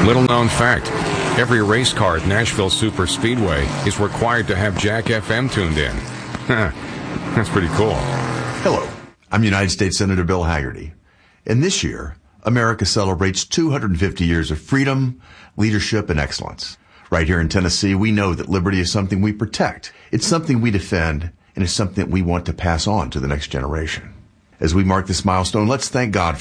Little known fact, every race car at Nashville Super Speedway is required to have Jack FM tuned in. That's pretty cool. Hello, I'm United States Senator Bill Hagerty. And this year, America celebrates 250 years of freedom, leadership, and excellence. Right here in Tennessee, we know that liberty is something we protect. It's something we defend, and it's something that we want to pass on to the next generation. As we mark this milestone, let's thank God for